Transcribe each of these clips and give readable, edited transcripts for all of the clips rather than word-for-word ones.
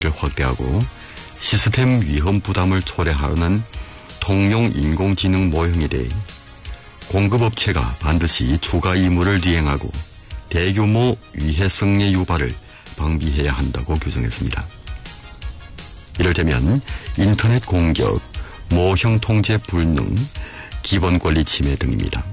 확대하고 시스템 위험 부담을 초래하는 통용 인공지능 모형에 대해 공급업체가 반드시 추가 의무를 이행하고 대규모 위해성의 유발을 방비해야 한다고 규정했습니다. 이를테면 인터넷 공격, 모형 통제 불능, 기본 권리 침해 등입니다.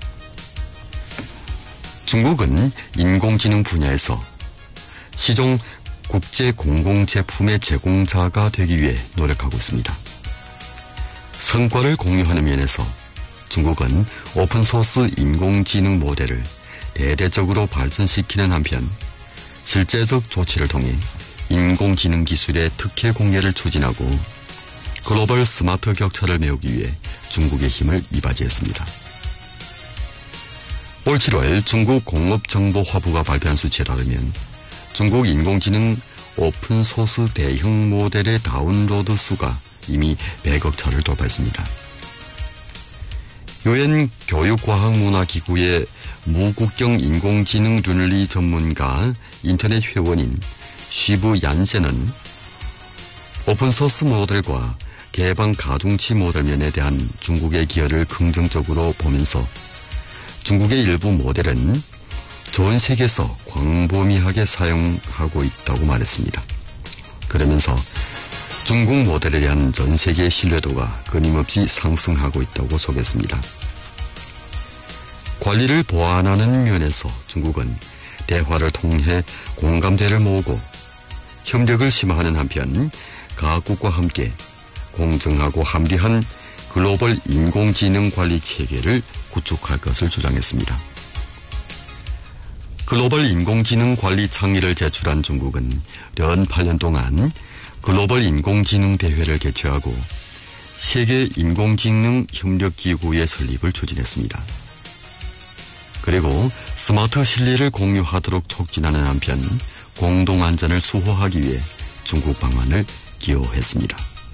중국은 인공지능 분야에서 시종 국제 공공제품의 제공자가 되기 위해 노력하고 있습니다. 성과를 공유하는 면에서 중국은 오픈소스 인공지능 모델을 대대적으로 발전시키는 한편 실제적 조치를 통해 인공지능 기술의 특혜 공개를 추진하고 글로벌 스마트 격차를 메우기 위해 중국의 힘을 이바지했습니다. 올 7월 중국 공업정보화부가 발표한 수치에 따르면 중국 인공지능 오픈소스 대형 모델의 다운로드 수가 이미 100억 차를 돌파했습니다. 유엔 교육과학문화기구의 무국경 인공지능 윤리 전문가 인터넷 회원인 쉬브 얀센은 오픈소스 모델과 개방 가중치 모델면에 대한 중국의 기여를 긍정적으로 보면서 중국의 일부 모델은 전 세계에서 광범위하게 사용하고 있다고 말했습니다. 그러면서 중국 모델에 대한 전 세계의 신뢰도가 끊임없이 상승하고 있다고 소개했습니다. 관리를 보완하는 면에서 중국은 대화를 통해 공감대를 모으고 협력을 심화하는 한편 각국과 함께 공정하고 합리한 글로벌 인공지능 관리 체계를 구축할 것을 주장했습니다. 글로벌 인공지능 관리倡의를 제출한 중국은 연 8년 동안 글로벌 인공지능 대회를 개최하고 세계 인공지능 협력기구의 설립을 추진했습니다. 그리고 스마트 실리를 공유하도록 촉진하는 한편 공동안전을 수호하기 위해 중국 방안을 기여했습니다.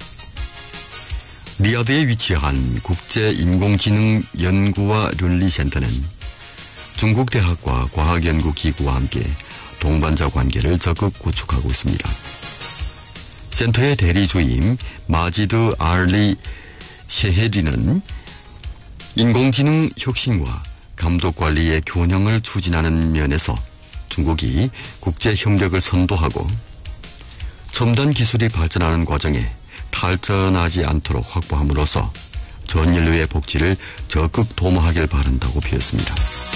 리야드에 위치한 국제인공지능연구와 윤리센터는 중국 대학과 과학연구기구와 함께 동반자 관계를 적극 구축하고 있습니다. 센터의 대리주임 마지드 알리 셰헤리는 인공지능 혁신과 감독관리의 균형을 추진하는 면에서 중국이 국제협력을 선도하고 첨단 기술이 발전하는 과정에 탈전하지 않도록 확보함으로써 전 인류의 복지를 적극 도모하길 바란다고 표했습니다.